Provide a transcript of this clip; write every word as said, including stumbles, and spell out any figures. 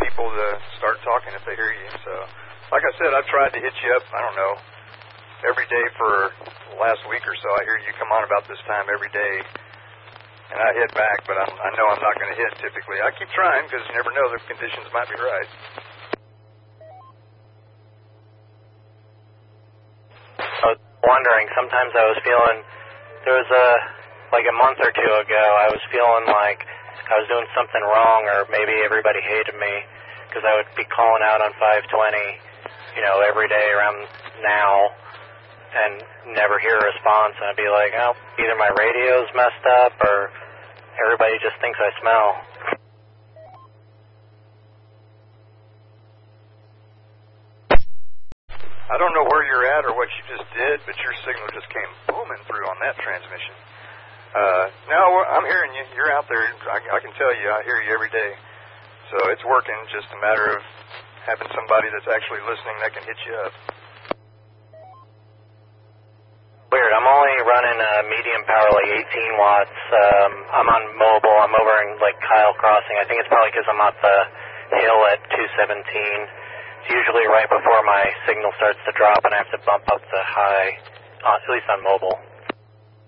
people to start talking if they hear you. So, like I said, I've tried to hit you up, I don't know, every day for the last week or so. I hear you come on about this time every day, and I hit back, but I'm, I know I'm not going to hit typically. I keep trying because you never know, the conditions might be right. I was wondering, sometimes I was feeling, there was a, like a month or two ago, I was feeling like I was doing something wrong, or maybe everybody hated me, because I would be calling out on five twenty, you know, every day around now, and never hear a response, and I'd be like, oh, either my radio's messed up, or everybody just thinks I smell. I don't know where you're at or what you just did, but your signal just came booming through on that transmission. Uh, no, I'm hearing you. You're out there. I, I can tell you. I hear you every day. So it's working. Just a matter of having somebody that's actually listening that can hit you up. Weird. I'm only running a medium power, like eighteen watts. Um, I'm on mobile. I'm over in like Kyle Crossing. I think it's probably because I'm up the hill at two seventeen. It's usually right before my signal starts to drop, and I have to bump up the high, uh, at least on mobile.